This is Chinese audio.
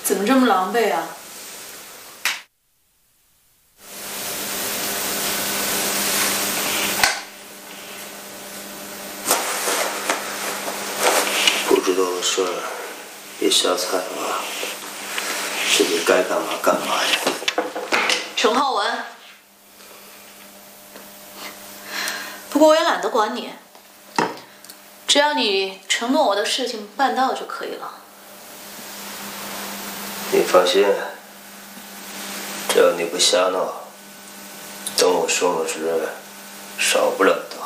怎么这么狼狈啊？ 不知道的事儿，别瞎猜了，自己该干嘛干嘛呀。 陈浩文，不过我也懒得管你，只要你承诺我的事情办到就可以了。 你放心，只要你不瞎闹，等我升了职，少不了的。